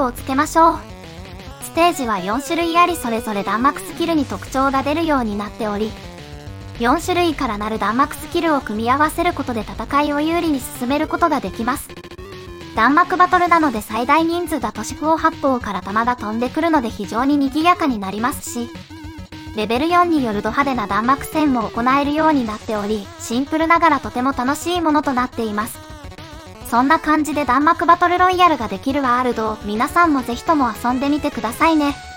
をつけましょう。ステージは4種類あり、それぞれ弾幕スキルに特徴が出るようになっており、4種類からなる弾幕スキルを組み合わせることで戦いを有利に進めることができます。弾幕バトルなので最大人数だと四方八方から弾が飛んでくるので非常に賑やかになりますし、レベル4によるド派手な弾幕戦も行えるようになっており、シンプルながらとても楽しいものとなっています。そんな感じで弾幕バトルロイヤルができるワールドを皆さんもぜひとも遊んでみてくださいね。